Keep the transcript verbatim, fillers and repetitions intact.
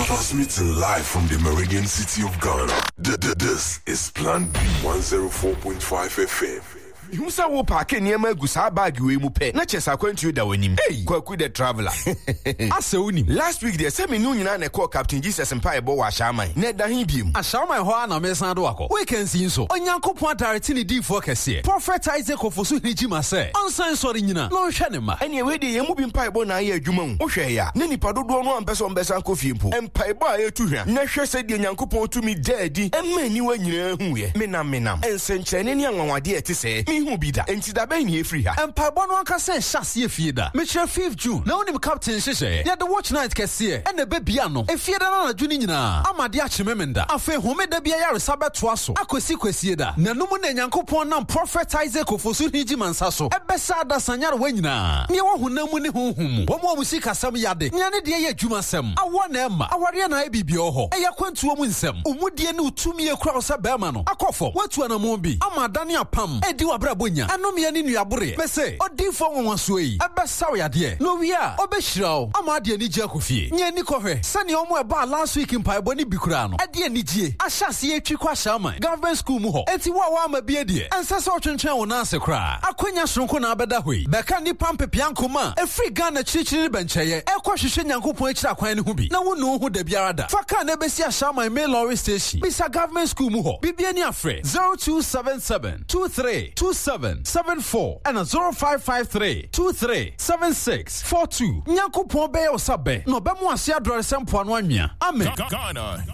Transmitting live from the Meridian City of Ghana. This is Plan B one oh four point five F M. You say wo park niema gu sa bag we mu pe na chesa kwantu da wanim hey kwaku the traveler asa unim last week there say me nu nyina na call Captain Jesus Mpa ebo wa shaman na da hin biem ashaman ho na me san do akọ weekend sin so onyankopon direct ni di for kese prophet Isaac Ofosu hinjima say onsan sori nyina no hwe ne ma ene we de yemu bi Mpa ebo na ya adwuma hu wo hwe ya na nipa dodo no ampeso mbesa nkofie mpo Mpa ebo a etu hwa na hwe se de nyankopon tumi daadi emma ni wa nyina hu ye menam menam ensenkyene ni anwanwade ete se hu bida enti da ben ye free ha Mpa ebo no anka se hyase efie da me kire fifth June na onim captain hyehye ya the watch night kese ene be bia no efie da na adwuni nyina amade a chememenda afa homeda bia ya resa beto aso akosi kwasie da na numu na nyankopon nam prophet Isaac Ofosu hinjima nsa so ebesa da sanyare wa nyina ne wo honamu ne honhum wo mo musika sam yade ne ne de ye adwuma sam awo na ema aware na ebibio ho eya kwantuo mu nsam umudie ne utumi ekura wo se bema no akofo watu anamo bi amadane apam edi wabra bonya anomia ni nuabore mese odifo wonwaso yi ebesa wo yade no wi a obehirawo amade ani gye akofie nye ni kohwe sane omo eba last week Mpa ebo ni bikura no ade ani gye ahyase etwi kwa shaman government school mu ho enti wo wa ma bie de ensa se otwentwen wo na ase kra akonya sonko na abeda hoi beka ni pampepia nkoma efri Ghana chirichiri bencheye ekohwehwe nyankopon akira kwan ne hu bi na wo no hu da biara da faka na besi a shaman main lorry station bisa government school mu ho bibia ni afre zero two seven seven two three two seven seven four and zero five five three two three seven six four two nyankopon be yo sabe no be mu ase adore sempo anu anwea amen. Ghana.